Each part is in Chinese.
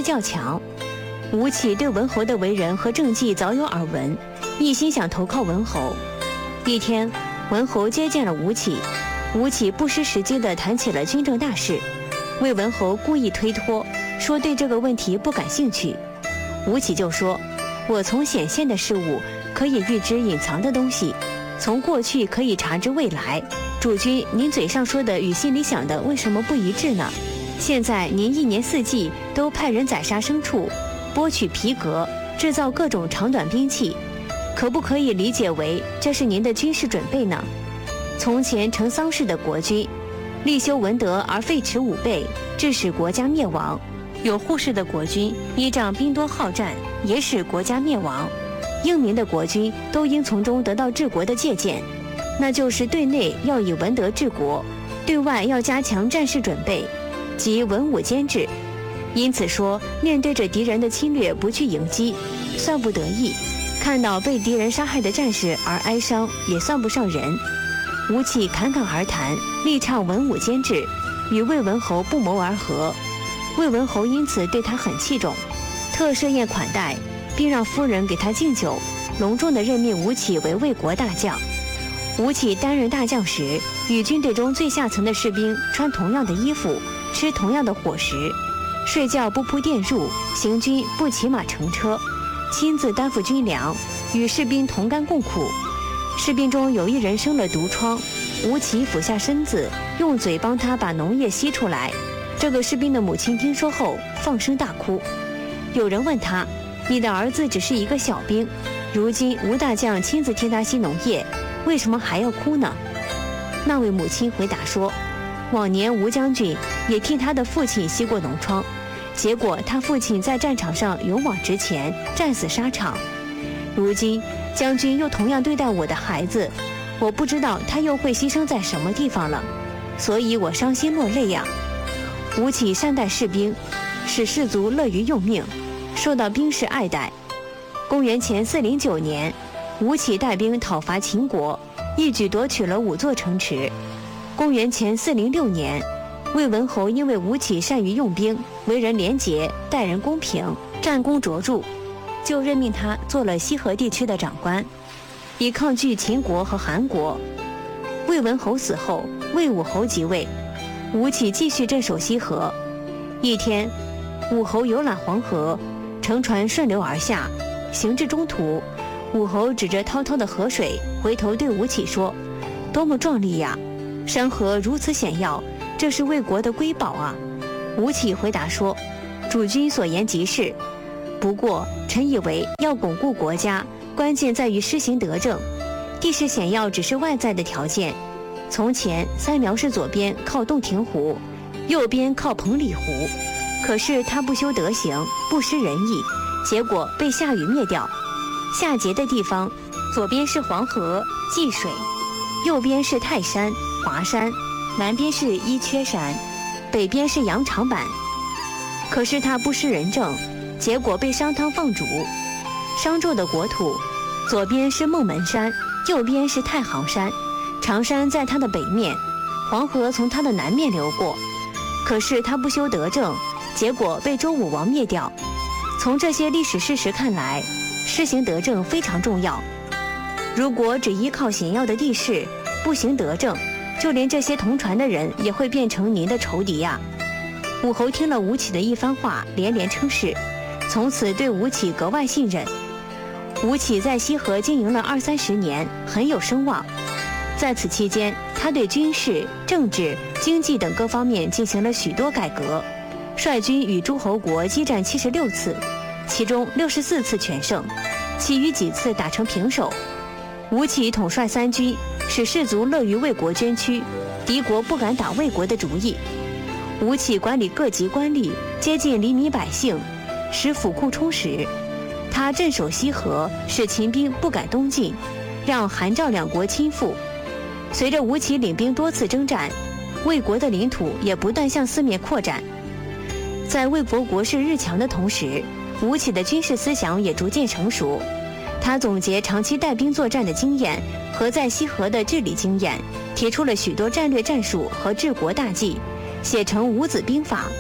较强。吴起对文侯的为人和政绩早有耳闻，一心想投靠文侯。一天，文侯接见了吴起，吴起不失时机地谈起了军政大事。魏文侯故意推脱，说对这个问题不感兴趣。吴起就说：“我从显现的事物可以预知隐藏的东西，从过去可以查知未来。主君，您嘴上说的与心里想的为什么不一致呢？现在您一年四季都派人宰杀牲畜，剥取皮革，制造各种长短兵器，可不可以理解为这是您的军事准备呢？从前成丧事的国君，力修文德而废弛武备，致使国家灭亡；有护士的国君，依仗兵多好战，也使国家灭亡。英明的国君都应从中得到治国的借鉴，那就是对内要以文德治国，对外要加强战事准备，即文武兼治。因此说，面对着敌人的侵略不去迎击，算不得意；看到被敌人杀害的战士而哀伤，也算不上人。吴起侃侃而谈，力倡文武兼治，与魏文侯不谋而合。魏文侯因此对他很器重，特设宴款待，并让夫人给他敬酒，隆重地任命吴起为魏国大将。吴起担任大将时，与军队中最下层的士兵穿同样的衣服，吃同样的伙食，睡觉不铺垫褥，行军不骑马乘车，亲自担负军粮，与士兵同甘共苦。士兵中有一人生了毒疮，吴起俯下身子，用嘴帮他把脓液吸出来。这个士兵的母亲听说后放声大哭。有人问他：“你的儿子只是一个小兵，如今吴大将亲自替他吸脓液，为什么还要哭呢？”那位母亲回答说：“往年吴将军也替他的父亲吸过脓疮，结果他父亲在战场上勇往直前，战死沙场。如今将军又同样对待我的孩子，我不知道他又会牺牲在什么地方了，所以我伤心落泪呀。”吴起善待士兵，使士卒乐于用命，受到兵士爱戴。公元前409年，吴起带兵讨伐秦国，一举夺取了5座城池。公元前406年，魏文侯因为吴起善于用兵，为人廉洁，待人公平，战功卓著，就任命他做了西河地区的长官，以抗拒秦国和韩国。魏文侯死后，魏武侯即位，吴起继续镇守西河。一天，武侯游览黄河，乘船顺流而下，行至中途，武侯指着滔滔的河水，回头对吴起说：“多么壮丽呀！山河如此险要，这是魏国的瑰宝啊！”吴起回答说：“主君所言极是，不过臣以为要巩固国家，关键在于施行德政。地势险要只是外在的条件。从前三苗氏左边靠洞庭湖，右边靠彭蠡湖，可是他不修德行，不施仁义，结果被夏禹灭掉。夏桀的地方，左边是黄河、济水，右边是泰山、华山，南边是伊阙山，北边是羊肠坂。可是他不施仁政，结果被商汤放逐。商纣的国土，左边是孟门山，右边是太行山，长山在他的北面，黄河从他的南面流过。可是他不修德政，结果被周武王灭掉。从这些历史事实看来，施行德政非常重要。如果只依靠险要的地势，不行德政，就连这些同船的人也会变成您的仇敌呀。武侯听了吴起的一番话，连连称是，从此对吴起格外信任。吴起在西河经营了20-30年，很有声望。在此期间，他对军事、政治、经济等各方面进行了许多改革，率军与诸侯国激战76次，其中64次全胜，其余几次打成平手。吴起统帅3军，使士卒乐于为国捐躯，敌国不敢打魏国的主意。吴起管理各级官吏，接近黎民百姓，使府库充实。他镇守西河，使秦兵不敢东进，让韩赵两国亲附。随着吴起领兵多次征战，魏国的领土也不断向四面扩展。在魏国国势日强的同时，吴起的军事思想也逐渐成熟。他总结长期带兵作战的经验和在西河的治理经验，提出了许多战略战术和治国大计，写成《五子兵法》，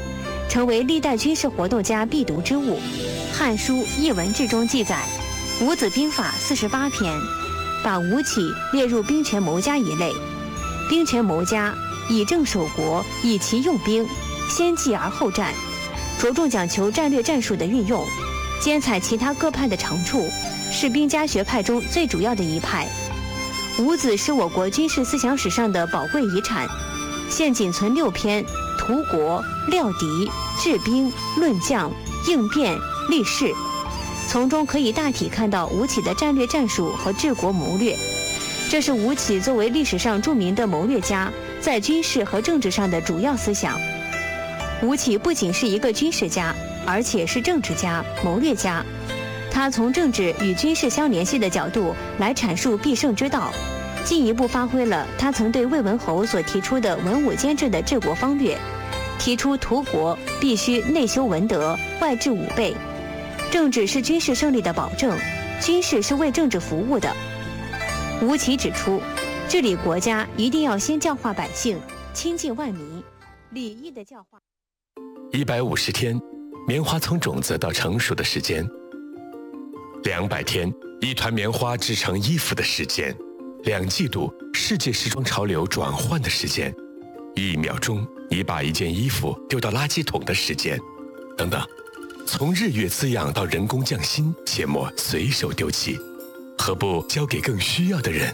成为历代军事活动家必读之物。《汉书·艺文志》中记载，伍子兵法48篇，把吴起列入兵权谋家一类。兵权谋家以政守国，以其用兵，先计而后战，着重讲求战略战术的运用，兼采其他各派的长处，是兵家学派中最主要的一派。伍子是我国军事思想史上的宝贵遗产，现仅存6篇：图国、料敌、治兵、论将、应变、立事。从中可以大体看到吴起的战略战术和治国谋略。这是吴起作为历史上著名的谋略家，在军事和政治上的主要思想。吴起不仅是一个军事家，而且是政治家、谋略家。他从政治与军事相联系的角度来阐述必胜之道，进一步发挥了他曾对魏文侯所提出的文武兼治的治国方略，提出图国必须内修文德，外治武备。政治是军事胜利的保证，军事是为政治服务的。吴起指出，治理国家一定要先教化百姓，亲近万民，礼义的教化。 150天，棉花从种子到成熟的时间；200天，一团棉花制成衣服的时间；2季度，世界时装潮流转换的时间；1秒钟，你把一件衣服丢到垃圾桶的时间，等等。从日月滋养到人工匠心，切莫随手丢弃，何不交给更需要的人？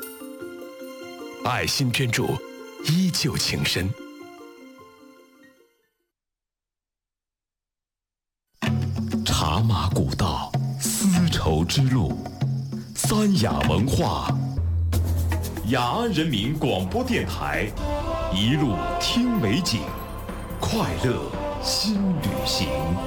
爱心捐助，依旧情深。 茶马古道，丝绸之路，三雅文化，雅安人民广播电台，一路听美景，快乐新旅行。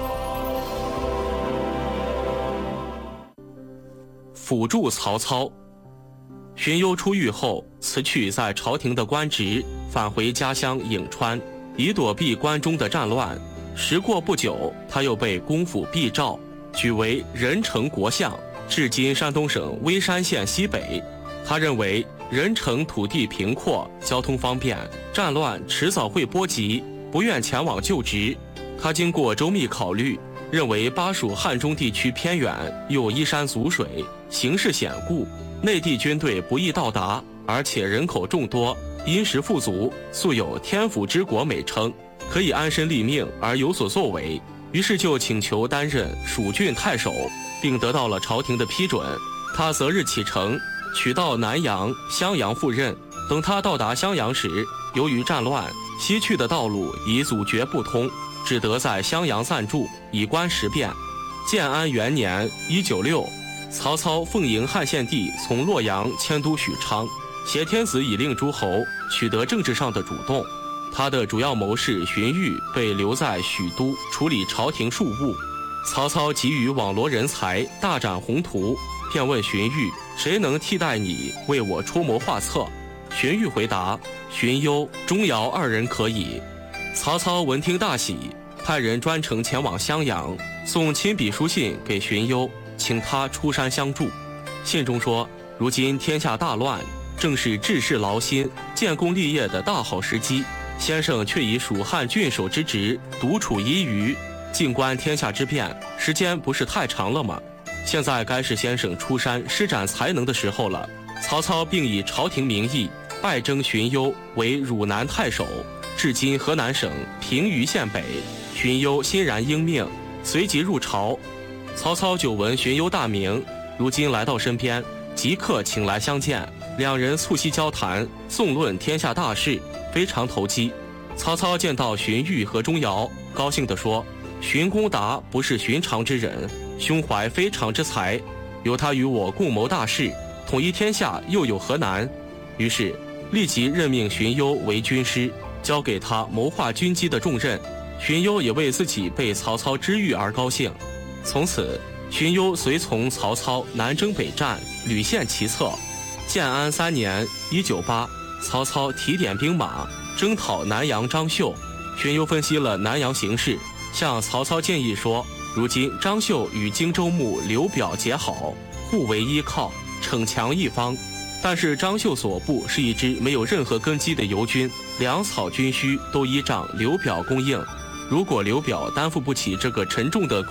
辅助曹操。荀攸出狱后，辞去在朝廷的官职，返回家乡颍川，以躲避关中的战乱。时过不久，他又被公府避召，举为任城国相，至今山东省微山县西北。他认为任城土地平阔，交通方便，战乱迟早会波及，不愿前往就职。他经过周密考虑，认为巴蜀汉中地区偏远，又依山阻水，形势险固，内地军队不易到达，而且人口众多，殷实富足，素有天府之国美称，可以安身立命而有所作为。于是就请求担任蜀郡太守，并得到了朝廷的批准。他择日启程，取道南阳、襄阳赴任。等他到达襄阳时，由于战乱，西去的道路已阻绝不通，只得在襄阳暂住，以观时变。建安元年196，曹操奉迎汉献帝从洛阳迁都许昌，挟天子以令诸侯，取得政治上的主动。他的主要谋士荀彧被留在许都处理朝廷庶务。曹操急于网罗人才，大展宏图，便问荀彧：谁能替代你为我出谋划策？荀彧回答：荀攸、钟繇2人可以。曹操闻听大喜，派人专程前往襄阳，送亲笔书信给荀攸，请他出山相助。信中说，如今天下大乱，正是治世劳心、建功立业的大好时机，先生却以蜀汉郡守之职独处一隅，静观天下之变，时间不是太长了吗？现在该是先生出山施展才能的时候了。曹操并以朝廷名义拜征荀攸为汝南太守，至今河南省平舆县北。荀攸欣然应命，随即入朝。曹操久闻荀攸大名，如今来到身边，即刻请来相见，两人促膝交谈，纵论天下大事，非常投机。曹操见到荀彧和钟繇，高兴地说：荀公达不是寻常之人，胸怀非常之才，有他与我共谋大事，统一天下又有何难？于是立即任命荀攸为军师，交给他谋划军机的重任。荀攸也为自己被曹操知遇而高兴。从此，荀攸随从曹操南征北战，屡献奇策。建安3年198，曹操提点兵马，征讨南阳张绣。荀攸分析了南阳形势，向曹操建议说：如今张绣与荆州牧刘表结好，互为依靠，逞强一方。但是张绣所部是一支没有任何根基的游军，粮草军需都依仗刘表供应。 如果刘表担负不起这个沉重的